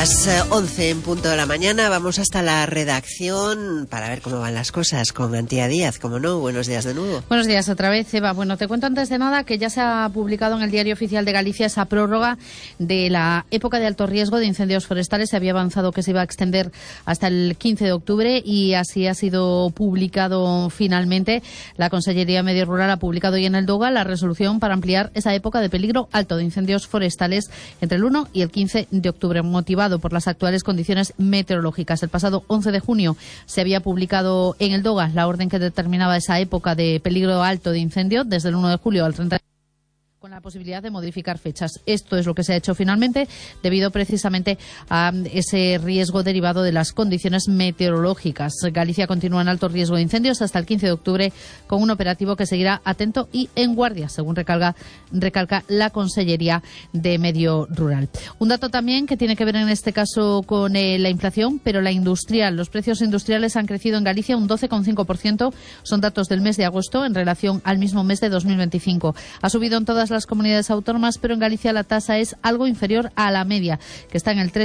Las 11 en punto de la mañana vamos hasta la redacción para ver cómo van las cosas con Antía Díaz. Como no, buenos días de nuevo. Buenos días otra vez, Eva. Bueno, te cuento antes de nada que ya se ha publicado en el Diario Oficial de Galicia esa prórroga de la época de alto riesgo de incendios forestales. Se había avanzado que se iba a extender hasta el 15 de octubre y así ha sido publicado finalmente. La Consellería de Medio Rural ha publicado hoy en el DOGA la resolución para ampliar esa época de peligro alto de incendios forestales entre el 1 y el 15 de octubre, motivado por las actuales condiciones meteorológicas. El pasado 11 de junio se había publicado en el DOGA la orden que determinaba esa época de peligro alto de incendio desde el 1 de julio al 30 con la posibilidad de modificar fechas. Esto es lo que se ha hecho finalmente debido precisamente a ese riesgo derivado de las condiciones meteorológicas. Galicia continúa en alto riesgo de incendios hasta el 15 de octubre con un operativo que seguirá atento y en guardia, según recalca la Consellería de Medio Rural. Un dato también que tiene que ver en este caso con la inflación, pero la industrial. Los precios industriales han crecido en Galicia un 12,5%. Son datos del mes de agosto en relación al mismo mes de 2025. Ha subido en todas las comunidades autónomas, pero en Galicia la tasa es algo inferior a la media, que está en el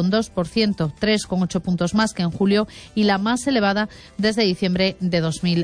13,2%, 3,8 puntos más que en julio y la más elevada desde diciembre de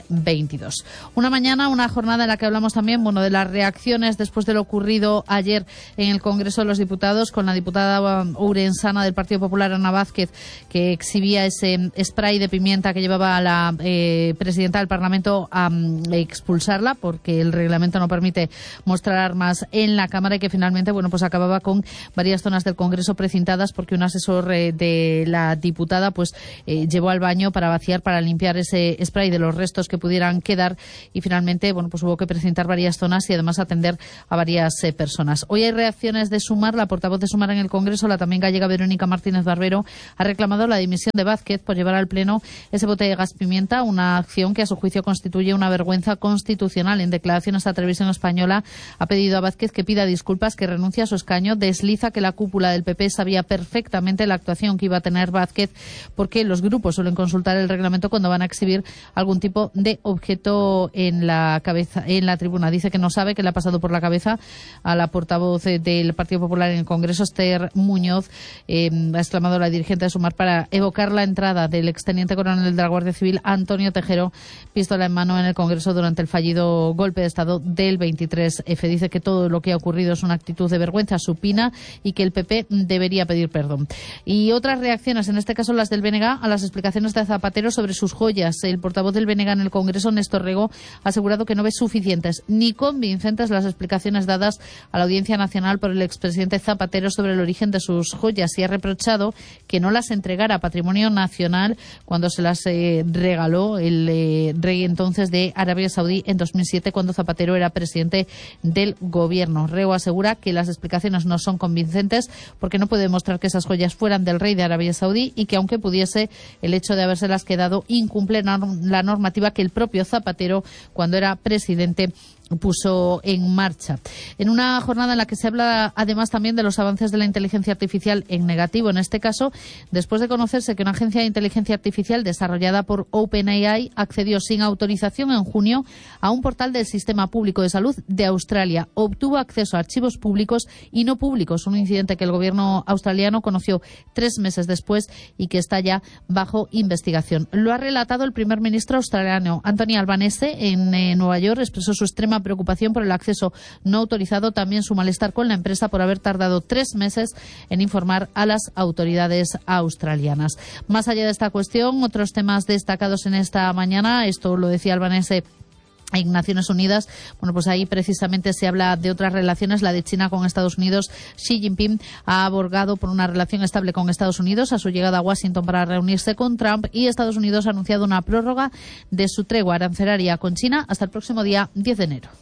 2022. Una jornada en la que hablamos también, de las reacciones después de lo ocurrido ayer en el Congreso de los Diputados con la diputada ourensana del Partido Popular, Ana Vázquez, que exhibía ese spray de pimienta que llevaba a la presidenta del Parlamento a expulsarla porque el reglamento no permite mostrar armas en la Cámara y que finalmente acababa con varias zonas del Congreso precintadas porque un asesor de la diputada llevó al baño para limpiar ese spray de los restos que pudieran quedar y finalmente hubo que precintar varias zonas y además atender a varias personas. Hoy hay reacciones de Sumar. La portavoz de Sumar en el Congreso, la también gallega Verónica Martínez Barbero, ha reclamado la dimisión de Vázquez por llevar al Pleno ese bote de gas pimienta, una acción que a su juicio constituye una vergüenza constitucional. En declaraciones a Televisión Española ha pedido a Vázquez que pida disculpas, que renuncie a su escaño. Desliza que la cúpula del PP sabía perfectamente la actuación que iba a tener Vázquez porque los grupos suelen consultar el reglamento cuando van a exhibir algún tipo de objeto en la tribuna. Dice que no sabe qué le ha pasado por la cabeza a la portavoz del Partido Popular en el Congreso, Esther Muñoz. Ha exclamado la dirigente de Sumar para evocar la entrada del exteniente coronel de la Guardia Civil, Antonio Tejero, pistola en mano en el Congreso durante el fallido golpe de Estado del 23F. Dice que todo lo que ha ocurrido es una actitud de vergüenza supina y que el PP debería pedir perdón. Y otras reacciones, en este caso las del BNG, a las explicaciones de Zapatero sobre sus joyas. El portavoz del BNG en el Congreso, Néstor Rego, ha asegurado que no ve suficientes ni convincentes las explicaciones dadas a la Audiencia Nacional por el expresidente Zapatero sobre el origen de sus joyas y ha reprochado que no las entregara a Patrimonio Nacional cuando se las regaló el rey entonces de Arabia Saudí en 2007 cuando Zapatero era presidente del gobierno. Rego asegura que las explicaciones no son convincentes porque no puede demostrar que esas joyas fueran del rey de Arabia Saudí y que aunque pudiese, el hecho de habérselas quedado incumple la normativa que el propio Zapatero, cuando era presidente, puso en marcha. En una jornada en la que se habla además también de los avances de la inteligencia artificial en negativo, en este caso, después de conocerse que una agencia de inteligencia artificial desarrollada por OpenAI accedió sin autorización en junio a un portal del Sistema Público de Salud de Australia. Obtuvo acceso a archivos públicos y no públicos, un incidente que el gobierno australiano conoció 3 meses después y que está ya bajo investigación. Lo ha relatado el primer ministro australiano, Anthony Albanese, en Nueva York. Expresó su extrema preocupación por el acceso no autorizado, también su malestar con la empresa por haber tardado 3 meses en informar a las autoridades australianas. Más allá de esta cuestión, otros temas destacados en esta mañana, esto lo decía Albanese en Naciones Unidas, ahí precisamente se habla de otras relaciones, la de China con Estados Unidos. Xi Jinping ha abogado por una relación estable con Estados Unidos a su llegada a Washington para reunirse con Trump y Estados Unidos ha anunciado una prórroga de su tregua arancelaria con China hasta el próximo día 10 de enero.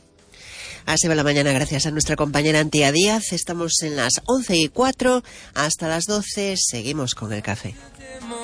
Así va la mañana, gracias a nuestra compañera Antía Díaz. Estamos en las 11:04 hasta las 12. Seguimos con el café.